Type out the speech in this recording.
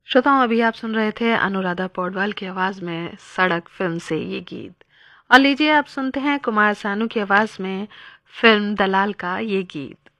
श्रोताओं, अभी आप सुन रहे थे अनुराधा पौडवाल की आवाज़ में सड़क फिल्म से ये गीत। और लीजिए आप सुनते हैं कुमार सानू की आवाज़ में फिल्म दलाल का ये गीत।